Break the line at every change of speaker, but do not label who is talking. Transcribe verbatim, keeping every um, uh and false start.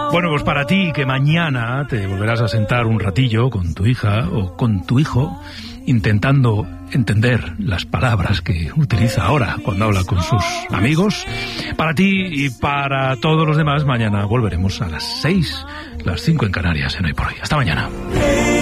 Bueno, pues para ti, que mañana te volverás a sentar un ratillo con tu hija o con tu hijo, intentando entender las palabras que utiliza ahora cuando habla con sus amigos. Para ti y para todos los demás, mañana volveremos a las seis, las cinco en Canarias, en Hoy por Hoy. Hasta mañana.